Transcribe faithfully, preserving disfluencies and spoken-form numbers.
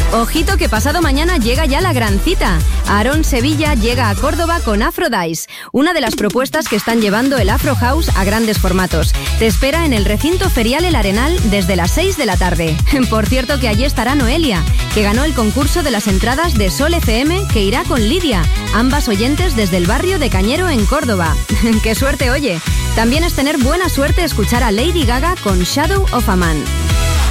Ojito que pasado mañana llega ya la gran cita. Aarón Sevilla llega a Córdoba con Aphrodise, una de las propuestas que están llevando el Afro House a grandes formatos. Te espera en el recinto ferial El Arenal desde las seis de la tarde. Por cierto que allí estará Noelia, que ganó el concurso de las entradas de Sol F M, que irá con Lidia, ambas oyentes desde el barrio de Cañero en Córdoba. ¡Qué suerte, oye! También es tener buena suerte escuchar a Lady Gaga con Shadow of a Man.